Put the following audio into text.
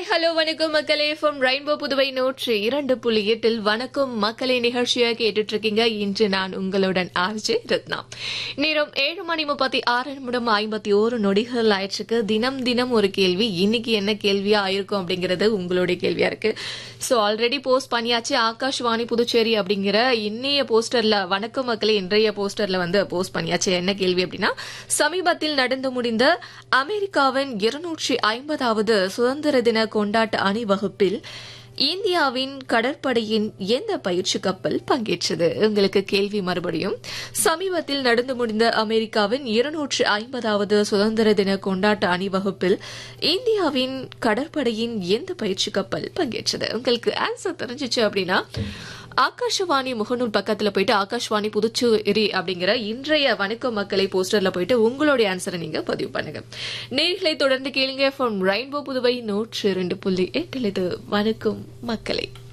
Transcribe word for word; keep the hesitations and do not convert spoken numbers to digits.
Hello வணக்கம் மக்களே from rainbow Puduvai நூற்றி இரண்டு புள்ளி எட்டில் வணக்கம் மக்களே நிகழ்ச்சியை கேட்டுட்டு இருக்கீங்க. இன்று நான் உங்களுடன் ஆர்ஜே ரத்னா. நேரம் ஏழு மணி முப்பத்தி ஆறு நிமிடம் ஐம்பத்தி ஓரு நொடிகள் ஆயிடுச்சுக்கு. தினம் தினம் ஒரு கேள்வி. இன்னைக்கு என்ன கேள்வியா ஆயிருக்கும் அப்படிங்கறது உங்களுடைய கேள்வியா இருக்கு. சோ ஆல்ரெடி போஸ்ட் பண்ணியாச்சு. ஆகாஷ்வாணி புதுச்சேரி அப்படிங்கிற இன்னைய போஸ்டர்ல வணக்கம் மக்களே இன்றைய போஸ்டர்ல வந்து போஸ்ட் பண்ணியாச்சு. என்ன கேள்வி அப்படின்னா, சமீபத்தில் நடந்து முடிந்த அமெரிக்காவின் இருநூற்றி ஐம்பதாவது சுதந்திர தின கொண்டாட்ட அணிவகுப்பில் இந்தியாவின் கடற்படையின் எந்த பயிற்சி கப்பல் பங்கேற்றது? உங்களுக்கு கேள்வி மறுபடியும். சமீபத்தில் நடந்து முடிந்த அமெரிக்காவின் இருநூற்று ஐம்பதாவது சுதந்திர தின கொண்டாட்ட அணிவகுப்பில் இந்தியாவின் கடற்படையின் எந்த பயிற்சி கப்பல் பங்கேற்றது? உங்களுக்கு ஆன்சர் தெரிஞ்சிச்சு அப்படின்னா ஆகாஷ்வாணி முகநூல் பக்கத்துல போயிட்டு ஆகாஷ்வாணி புதுச்சேரி அப்படிங்கிற இன்றைய வணக்கம் மக்களை போஸ்டர்ல போயிட்டு உங்களுடைய ஆன்சரை நீங்க பதிவு பண்ணுங்க. நேர்களை தொடர்ந்து கேளுங்க. ஃப்ரம் ரெயின்போ புதுவை நூற்று இரண்டு புள்ளி எட்டு வணக்கம் மக்களை.